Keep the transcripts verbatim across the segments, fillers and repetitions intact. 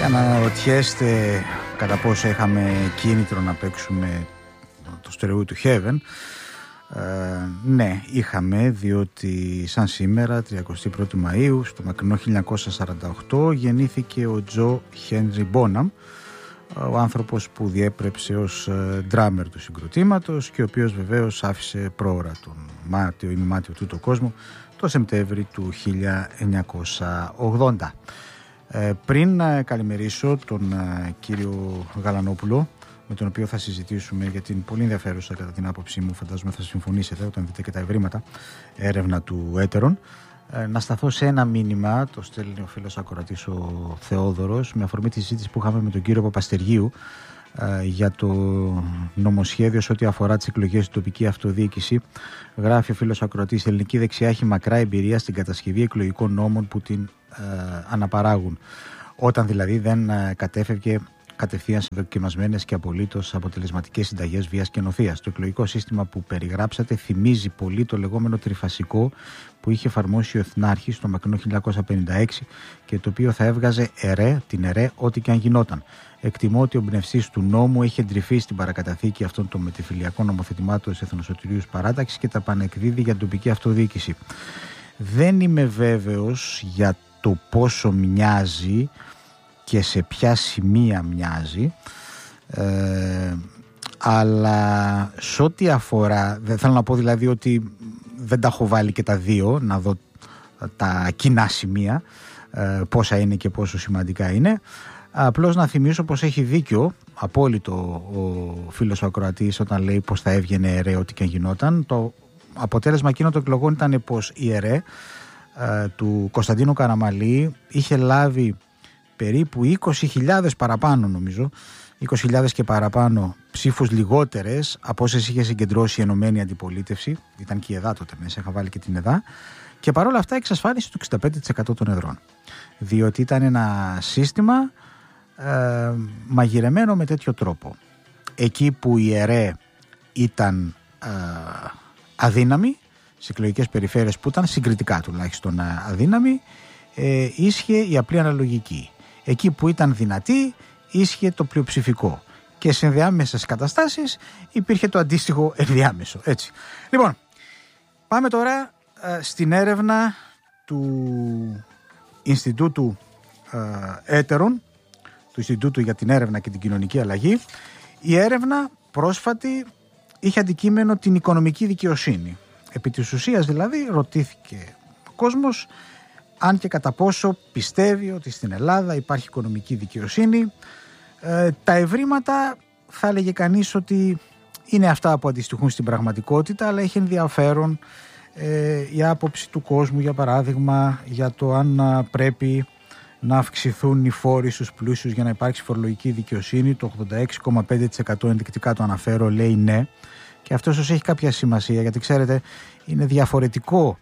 Και αν αναρωτιέστε κατά πόσο είχαμε κίνητρο να παίξουμε το Stairway to Heaven, ε, ναι, είχαμε, διότι σαν σήμερα, τριαντά πρώτη Μαΐου, στο μακρινό χίλια εννιακόσια σαράντα οκτώ, γεννήθηκε ο Τζο Χένρι Μπόναμ, ο άνθρωπος που διέπρεψε ως ντράμερ του συγκροτήματος και ο οποίος βεβαίως άφησε πρόωρα τον μάτιο ή μη μάτιο του το κόσμο το Σεπτέμβρη του χίλια εννιακόσια ογδόντα. Ε, πριν ε, καλημερίσω τον ε, κύριο Γαλανόπουλο, με τον οποίο θα συζητήσουμε για την πολύ ενδιαφέρουσα, κατά την άποψή μου, φαντάζομαι θα συμφωνήσετε όταν δείτε και τα ευρήματα, έρευνα του Έτερον, ε, να σταθώ σε ένα μήνυμα, το στέλνει ο φίλος ακροατής ο Θεόδωρος, με αφορμή τη συζήτηση που είχαμε με τον κύριο Παπαστεργίου ε, για το νομοσχέδιο σε ό,τι αφορά τις εκλογές στην τοπική αυτοδιοίκηση. Γράφει ο φίλος ακροατής: η ελληνική δεξιά έχει μακρά εμπειρία στην κατασκευή εκλογικών νόμων που την ε, αναπαράγουν, όταν δηλαδή δεν ε, κατέφευγε κατευθείαν σε δοκιμασμένες και απολύτως αποτελεσματικές συνταγές βίας και νοθείας. Το εκλογικό σύστημα που περιγράψατε θυμίζει πολύ το λεγόμενο τριφασικό που είχε εφαρμόσει ο Εθνάρχης το μακρινό χίλια εννιακόσια πενήντα έξι και το οποίο θα έβγαζε ΕΡΕ, την ΕΡΕ, ό,τι και αν γινόταν. Εκτιμώ ότι ο εμπνευστής του νόμου έχει εντρυφεί στην παρακαταθήκη αυτών των μετεφυλιακών νομοθετημάτων της Εθνοσωτηρίου Παράταξης και τα πανεκδίδει για την τοπική αυτοδιοίκηση. Δεν είμαι βέβαιος για το πόσο μοιάζει και σε ποια σημεία μοιάζει, ε, αλλά σε ό,τι αφορά, δεν θέλω να πω δηλαδή ότι δεν τα έχω βάλει και τα δύο, να δω τα κοινά σημεία, ε, πόσα είναι και πόσο σημαντικά είναι. Απλώς να θυμίσω πως έχει δίκιο απόλυτο ο φίλος ο ακροατής όταν λέει πως θα έβγαινε ΕΡΕ ό,τι και γινόταν. Το αποτέλεσμα εκείνων των εκλογών ήταν πως η ΕΡΕ ε, του Κωνσταντίνου Καραμαλή είχε λάβει περίπου είκοσι χιλιάδες παραπάνω, νομίζω, είκοσι χιλιάδες και παραπάνω ψήφους λιγότερες από όσες είχε συγκεντρώσει η Ενωμένη Αντιπολίτευση. Ήταν και η ΕΔΑ τότε μέσα, είχα βάλει και την ΕΔΑ. Και παρόλα αυτά εξασφάλισε το εξήντα πέντε τοις εκατό των εδρών. Διότι ήταν ένα σύστημα ε, μαγειρεμένο με τέτοιο τρόπο. Εκεί που η ΕΡΕ ήταν ε, αδύναμη, σε εκλογικές περιφέρειες που ήταν συγκριτικά τουλάχιστον αδύναμη, ε, ίσχυε η απλή αναλογική. Εκεί που ήταν δυνατή ίσχυε το πλειοψηφικό και σε ενδιάμεσες καταστάσεις υπήρχε το αντίστοιχο ενδιάμεσο. Έτσι. Λοιπόν, πάμε τώρα ε, στην έρευνα του Ινστιτούτου ε, Έτερον, του Ινστιτούτου για την Έρευνα και την Κοινωνική Αλλαγή. Η έρευνα πρόσφατη είχε αντικείμενο την οικονομική δικαιοσύνη. Επί της ουσίας δηλαδή ρωτήθηκε ο κόσμος αν και κατά πόσο πιστεύει ότι στην Ελλάδα υπάρχει οικονομική δικαιοσύνη. Ε, τα ευρήματα θα έλεγε κανείς ότι είναι αυτά που αντιστοιχούν στην πραγματικότητα, αλλά έχει ενδιαφέρον ε, η άποψη του κόσμου, για παράδειγμα, για το αν α, πρέπει να αυξηθούν οι φόροι στους πλούσιους για να υπάρξει φορολογική δικαιοσύνη. Το ογδόντα έξι κόμμα πέντε τοις εκατό ενδεικτικά το αναφέρω, λέει ναι. Και αυτό ίσως έχει κάποια σημασία, γιατί ξέρετε είναι διαφορετικό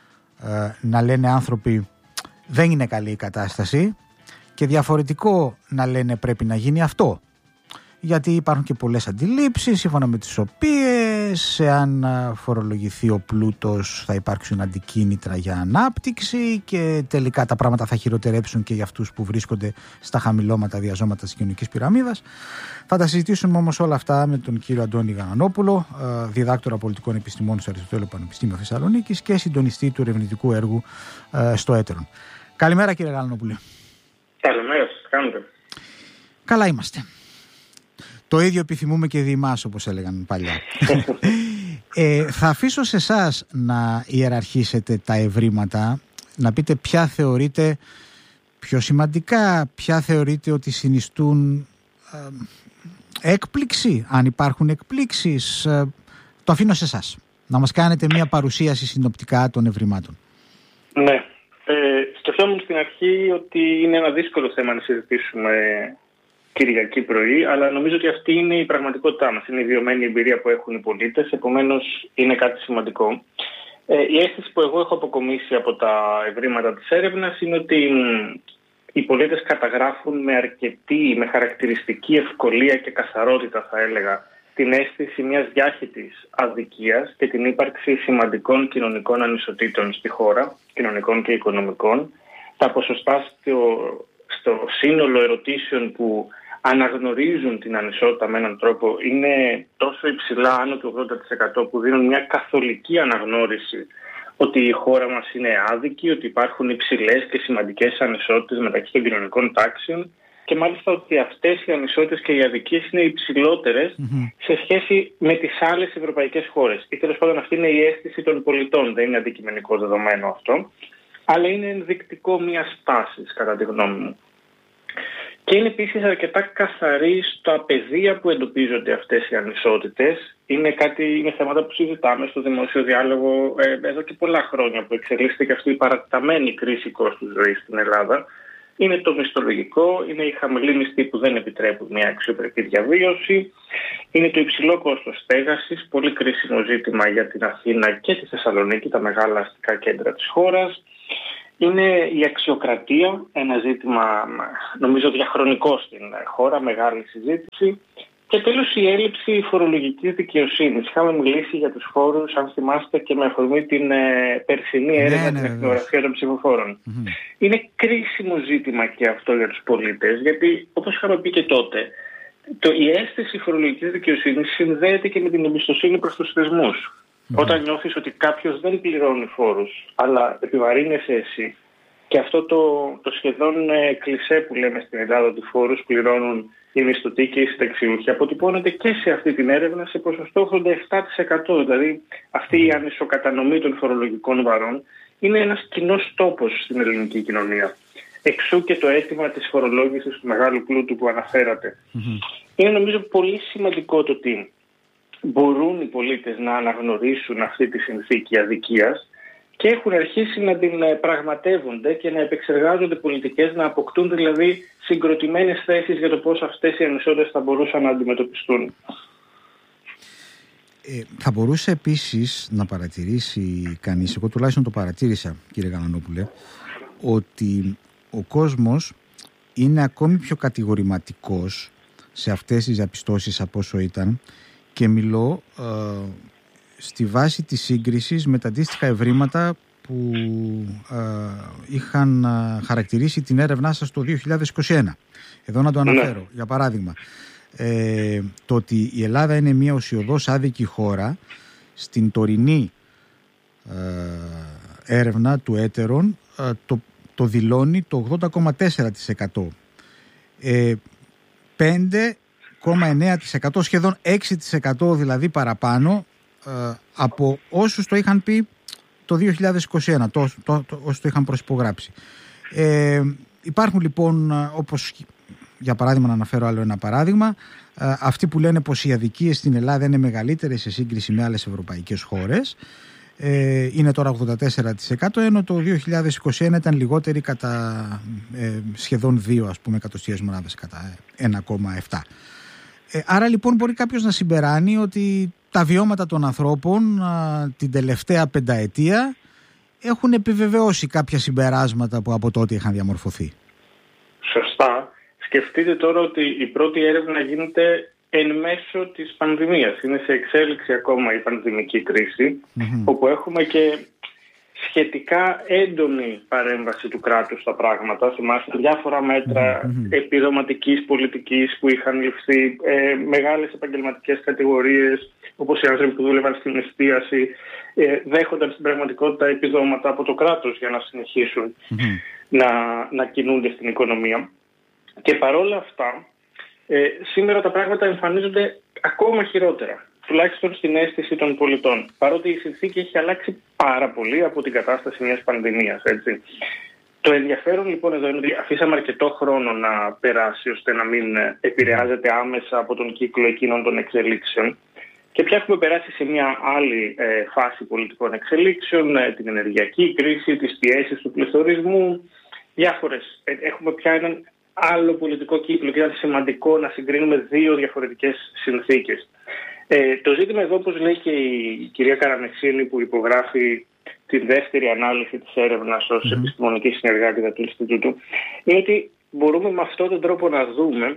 ε, να λένε άνθρωποι δεν είναι καλή η κατάσταση και διαφορετικό να λένε πρέπει να γίνει αυτό. Γιατί υπάρχουν και πολλές αντιλήψεις σύμφωνα με τις οποίες εάν φορολογηθεί ο πλούτος θα υπάρξουν αντικίνητρα για ανάπτυξη και τελικά τα πράγματα θα χειροτερέψουν και για αυτούς που βρίσκονται στα χαμηλώματα διαζώματα της κοινωνικής πυραμίδας. Θα τα συζητήσουμε όμως όλα αυτά με τον κύριο Αντώνη Γαλανόπουλο, διδάκτορα πολιτικών επιστημών στο Αριστοτέλειο Πανεπιστήμιο Θεσσαλονίκης και συντονιστή του ερευνητικού έργου στο Έτερον. Καλημέρα κύριε Γαλανόπουλε. Καλημέρα σας, κάνετε. Καλά είμαστε. Το ίδιο επιθυμούμε και διημάς, όπως έλεγαν παλιά. ε, θα αφήσω σε εσάς να ιεραρχήσετε τα ευρήματα, να πείτε ποια θεωρείτε πιο σημαντικά, ποια θεωρείτε ότι συνιστούν ε, έκπληξη, αν υπάρχουν εκπλήξεις. Ε, το αφήνω σε εσάς. Να μας κάνετε μια παρουσίαση συνοπτικά των ευρημάτων. Ναι. Ε, σκεφτόμουν στην αρχή ότι είναι ένα δύσκολο θέμα να συζητήσουμε Κυριακή πρωί, αλλά νομίζω ότι αυτή είναι η πραγματικότητά μας. Είναι η βιωμένη εμπειρία που έχουν οι πολίτες, επομένως είναι κάτι σημαντικό. Ε, η αίσθηση που εγώ έχω αποκομίσει από τα ευρήματα της έρευνας είναι ότι οι πολίτες καταγράφουν με αρκετή, με χαρακτηριστική ευκολία και καθαρότητα, θα έλεγα, την αίσθηση μιας διάχυτης αδικίας και την ύπαρξη σημαντικών κοινωνικών ανισοτήτων στη χώρα, κοινωνικών και οικονομικών. Τα ποσοστά στο στο σύνολο ερωτήσεων που αναγνωρίζουν την ανισότητα με έναν τρόπο είναι τόσο υψηλά, άνω του ογδόντα τοις εκατό, που δίνουν μια καθολική αναγνώριση ότι η χώρα μας είναι άδικη, ότι υπάρχουν υψηλές και σημαντικές ανισότητες μεταξύ των κοινωνικών τάξεων και μάλιστα ότι αυτές οι ανισότητες και οι αδικίες είναι υψηλότερες mm-hmm. σε σχέση με τις άλλες ευρωπαϊκές χώρες. Ή τέλος πάντων αυτή είναι η αίσθηση των πολιτών, δεν είναι αντικειμενικό δεδομένο αυτό, αλλά είναι ενδεικτικό μιας τάσης κατά τη γνώμη μου. Και είναι επίσης αρκετά καθαρή στα πεδία που εντοπίζονται αυτές οι ανισότητες. Είναι, κάτι, είναι θέματα που συζητάμε στο δημόσιο διάλογο ε, εδώ και πολλά χρόνια, που εξελίσσεται αυτή η παρατεταμένη κρίση κόστους ζωής στην Ελλάδα. Είναι το μισθολογικό, είναι οι χαμηλοί μισθοί που δεν επιτρέπουν μια αξιοπρεπή διαβίωση, είναι το υψηλό κόστος στέγασης, πολύ κρίσιμο ζήτημα για την Αθήνα και τη Θεσσαλονίκη, τα μεγάλα αστικά κέντρα της χώρας. Είναι η αξιοκρατία, ένα ζήτημα νομίζω διαχρονικό στην χώρα, μεγάλη συζήτηση. Και τέλος η έλλειψη φορολογικής δικαιοσύνης. Είχαμε μιλήσει για τους φόρους, αν θυμάστε, και με αφορμή την ε, περσινή έρευνα ναι, ναι, στην εθνογραφία των ψηφοφόρων. Mm-hmm. Είναι κρίσιμο ζήτημα και αυτό για τους πολίτες, γιατί όπως είχαμε πει και τότε, το, η αίσθηση φορολογικής δικαιοσύνης συνδέεται και με την εμπιστοσύνη προς τους θεσμούς. Mm-hmm. Όταν νιώθεις ότι κάποιος δεν πληρώνει φόρους, αλλά επιβαρύνεσαι εσύ, και αυτό το, το σχεδόν ε, κλισέ που λέμε στην Ελλάδα ότι φόρους πληρώνουν οι μισθωτοί και οι συνταξιούχοι, αποτυπώνεται και σε αυτή την έρευνα σε ποσοστό ογδόντα επτά τοις εκατό. Δηλαδή αυτή η ανισοκατανομή των φορολογικών βαρών είναι ένας κοινός τόπος στην ελληνική κοινωνία. Εξού και το αίτημα της φορολόγησης του μεγάλου πλούτου που αναφέρατε. Mm-hmm. Είναι νομίζω πολύ σημαντικό το ότι μπορούν οι πολίτες να αναγνωρίσουν αυτή τη συνθήκη αδικίας και έχουν αρχίσει να την πραγματεύονται και να επεξεργάζονται πολιτικές, να αποκτούν δηλαδή συγκροτημένες θέσεις για το πώς αυτές οι ανισότητες θα μπορούσαν να αντιμετωπιστούν. Ε, θα μπορούσε επίσης να παρατηρήσει κανείς, εγώ τουλάχιστον το παρατήρησα κύριε Γαλανόπουλε, ότι ο κόσμος είναι ακόμη πιο κατηγορηματικός σε αυτές τις διαπιστώσεις από όσο ήταν, και μιλώ ε, στη βάση της σύγκρισης με τα αντίστοιχα ευρήματα που ε, είχαν ε, χαρακτηρίσει την έρευνά σας το δύο χιλιάδες είκοσι ένα. Εδώ να το αναφέρω. Ναι. Για παράδειγμα, ε, το ότι η Ελλάδα είναι μια ουσιωδώς άδικη χώρα, στην τωρινή ε, έρευνα του Έτερον ε, το, το δηλώνει το ογδόντα κόμμα τέσσερα τοις εκατό. Ε, πέντε κόμμα εννέα τοις εκατό, σχεδόν έξι τοις εκατό δηλαδή παραπάνω ε, από όσους το είχαν πει το δύο χιλιάδες είκοσι ένα, το, το, το, όσους το είχαν προσυπογράψει. Ε, υπάρχουν λοιπόν, όπως για παράδειγμα να αναφέρω άλλο ένα παράδειγμα, ε, αυτοί που λένε πως οι αδικίες στην Ελλάδα είναι μεγαλύτερες σε σύγκριση με άλλες ευρωπαϊκές χώρες, ε, είναι τώρα ογδόντα τέσσερα τοις εκατό, ενώ το δύο χιλιάδες είκοσι ένα ήταν λιγότεροι κατά ε, σχεδόν δύο ας πούμε εκατοστιαίες μονάδες, κατά ένα κόμμα επτά. Ε, άρα λοιπόν μπορεί κάποιος να συμπεράνει ότι τα βιώματα των ανθρώπων α, την τελευταία πενταετία έχουν επιβεβαιώσει κάποια συμπεράσματα που από τότε είχαν διαμορφωθεί. Σωστά. Σκεφτείτε τώρα ότι η πρώτη έρευνα γίνεται εν μέσω της πανδημίας. Είναι σε εξέλιξη ακόμα η πανδημική κρίση, mm-hmm. όπου έχουμε και σχετικά έντονη παρέμβαση του κράτους στα πράγματα. Θυμάστε διάφορα μέτρα mm-hmm. επιδοματικής πολιτικής που είχαν ληφθεί, ε, μεγάλες επαγγελματικές κατηγορίες, όπως οι άνθρωποι που δούλευαν στην εστίαση, ε, δέχονταν στην πραγματικότητα επιδόματα από το κράτος για να συνεχίσουν mm-hmm. να, να κινούνται στην οικονομία. Και παρόλα αυτά, ε, σήμερα τα πράγματα εμφανίζονται ακόμα χειρότερα, τουλάχιστον στην αίσθηση των πολιτών, παρότι η συνθήκη έχει αλλάξει πάρα πολύ από την κατάσταση μιας πανδημίας, έτσι. Το ενδιαφέρον λοιπόν εδώ είναι ότι αφήσαμε αρκετό χρόνο να περάσει ώστε να μην επηρεάζεται άμεσα από τον κύκλο εκείνων των εξελίξεων, και πια έχουμε περάσει σε μια άλλη ε, φάση πολιτικών εξελίξεων, ε, την ενεργειακή κρίση, τις πιέσεις του πληθωρισμού, διάφορες. Ε, έχουμε πια έναν άλλο πολιτικό κύκλο και ήταν σημαντικό να συγκρίνουμε δύο διαφορετικές συνθήκες. Ε, το ζήτημα εδώ, όπως λέει και η κυρία Καραμεσίνη που υπογράφει τη δεύτερη ανάλυση της έρευνας ως mm-hmm. επιστημονική συνεργάτηδα του Ινστιτούτου, είναι ότι μπορούμε με αυτόν τον τρόπο να δούμε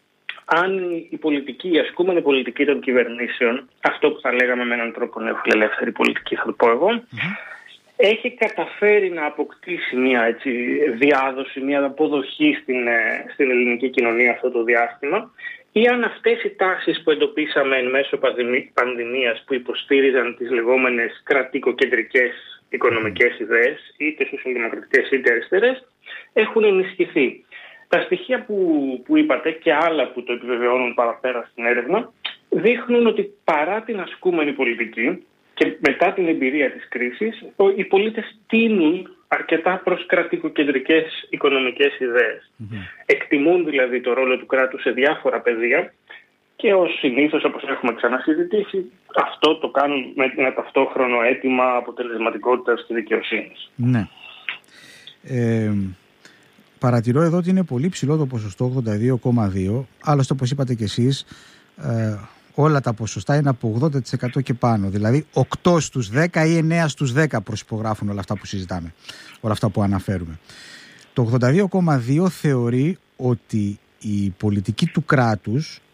αν η πολιτική, η ασκούμενη πολιτική των κυβερνήσεων, αυτό που θα λέγαμε με έναν τρόπο νεοφιλελεύθερη πολιτική θα το πω εγώ, mm-hmm. έχει καταφέρει να αποκτήσει μια έτσι, διάδοση, μια αποδοχή στην, στην ελληνική κοινωνία αυτό το διάστημα, ή αν αυτές οι τάσεις που εντοπίσαμε εν μέσω πανδημίας που υποστήριζαν τις λεγόμενες κρατικοκεντρικές οικονομικές ιδέες, είτε σοσιαλδημοκρατικές είτε αριστερές, έχουν ενισχυθεί. Τα στοιχεία που, που είπατε και άλλα που το επιβεβαιώνουν παραπέρα στην έρευνα δείχνουν ότι παρά την ασκούμενη πολιτική και μετά την εμπειρία της κρίσης, οι πολίτες τείνουν αρκετά προς κρατικοκεντρικές οικονομικές ιδέες. Mm-hmm. Εκτιμούν δηλαδή το ρόλο του κράτους σε διάφορα πεδία και ως συνήθως, όπως έχουμε ξανασυζητήσει, αυτό το κάνουν με ένα ταυτόχρονο αίτημα αποτελεσματικότητας και δικαιοσύνης. Ναι. Ε, παρατηρώ εδώ ότι είναι πολύ ψηλό το ποσοστό, ογδόντα δύο κόμμα δύο. Άλλωστε, όπως είπατε και εσείς, ε, όλα τα ποσοστά είναι από ογδόντα τοις εκατό και πάνω. Δηλαδή οκτώ στους δέκα ή εννέα στους δέκα προσυπογράφουν όλα αυτά που συζητάμε, όλα αυτά που αναφέρουμε. Το ογδόντα δύο κόμμα δύο θεωρεί ότι η πολιτική του κράτους